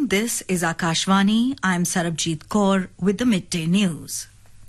This is Akashvani. I'm Sarabjit Kaur with the midday news.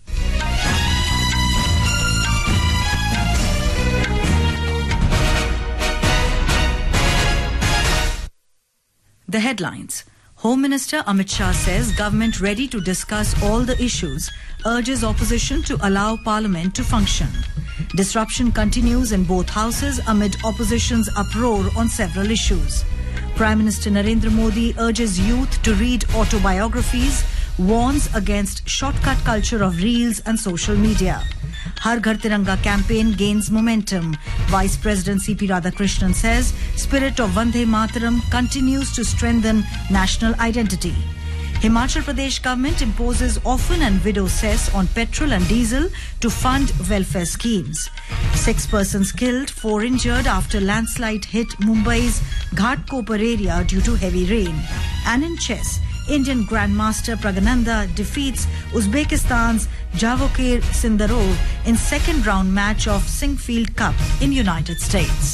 The headlines. Home Minister Amit Shah says government ready to discuss all the issues, urges opposition to allow Parliament to function. Disruption continues in both houses amid opposition's uproar on several issues. Prime Minister Narendra Modi urges youth to read autobiographies, warns against shortcut culture of reels and social media. Har Ghar Tiranga campaign gains momentum. Vice President C.P. Radhakrishnan says spirit of Vande Mataram continues to strengthen national identity. Himachal Pradesh government imposes orphan and widow cess on petrol and diesel to fund welfare schemes. 6 persons killed, 4 injured after landslide hit Mumbai's Ghatkopar area due to heavy rain. And in chess, Indian Grandmaster Pragananda defeats Uzbekistan's Javokir Sindarov in second round match of Sinquefield Cup in United States.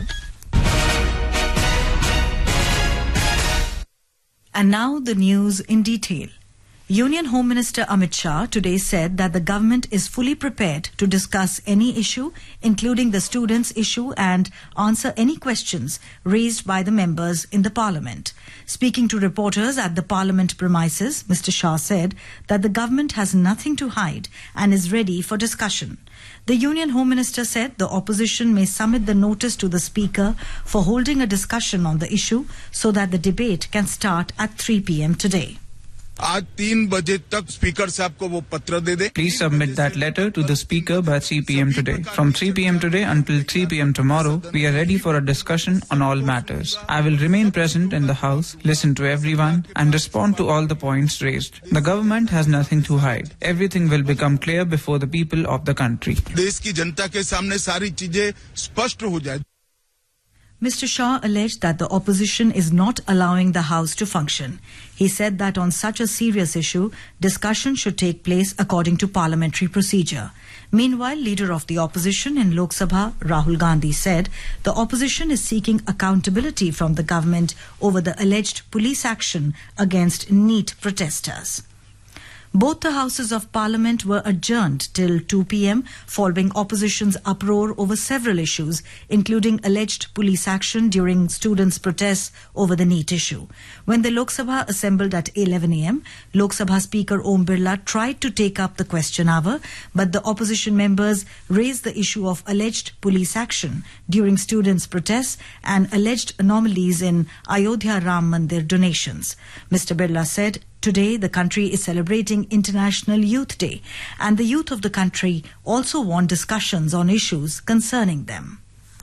And now the news in detail. Union Home Minister Amit Shah today said that the government is fully prepared to discuss any issue, including the students' issue, and answer any questions raised by the members in the Parliament. Speaking to reporters at the Parliament premises, Mr. Shah said that the government has nothing to hide and is ready for discussion. The Union Home Minister said the opposition may submit the notice to the Speaker for holding a discussion on the issue so that the debate can start at 3 p.m. today. आज 3 बजे तक speaker साहब को वो पत्र दे दे. Please submit that letter to the Speaker by 3 p.m. today. From 3 p.m. today until 3 p.m. tomorrow, we are ready for a discussion on all matters. I will remain present in the House, listen to everyone, and respond to all the points raised. The government has nothing to hide. Everything will become clear before the people of the country. देश की जनता के सामने सारी चीजें स्पष्ट हो जाए. Mr. Shah alleged that the opposition is not allowing the House to function. He said that on such a serious issue, discussion should take place according to parliamentary procedure. Meanwhile, leader of the opposition in Lok Sabha, Rahul Gandhi, said the opposition is seeking accountability from the government over the alleged police action against NEET protesters. Both the Houses of Parliament were adjourned till 2 p.m. following opposition's uproar over several issues, including alleged police action during students' protests over the NEET issue. When the Lok Sabha assembled at 11 a.m., Lok Sabha Speaker Om Birla tried to take up the question hour, but the opposition members raised the issue of alleged police action during students' protests and alleged anomalies in Ayodhya Ram Mandir donations. Mr. Birla said, today, the country is celebrating International Youth Day, and the youth of the country also want discussions on issues concerning them.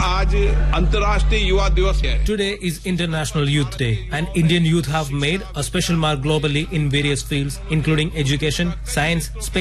Today is International Youth Day, and Indian youth have made a special mark globally in various fields, including education, science, space,